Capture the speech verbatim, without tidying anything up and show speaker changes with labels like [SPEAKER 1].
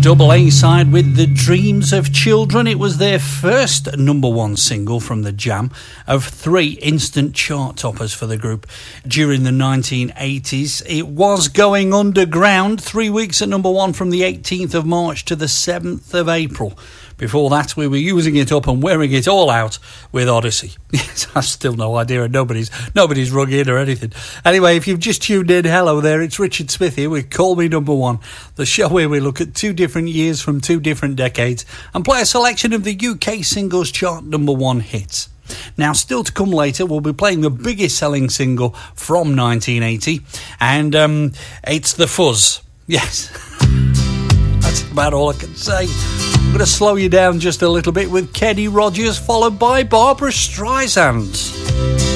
[SPEAKER 1] double A side with The Dreams of Children. It was their first number one single from the Jam of three instant chart toppers for the group during the nineteen eighties. It was going underground, three weeks at number one from the eighteenth of March to the seventh of April. Before that, we were using it up and wearing it all out with Odyssey. Yes, I've still no idea, and nobody's nobody's rung in or anything. Anyway, if you've just tuned in, hello there, it's Richard Smith here with Call Me Number One, the show where we look at two different years from two different decades and play a selection of the U K singles chart number one hits. Now, still to come later, we'll be playing the biggest selling single from nineteen eighty, and um, it's The Fuzz. Yes, that's about all I can say. I'm going to slow you down just a little bit with Kenny Rogers, followed by Barbra Streisand.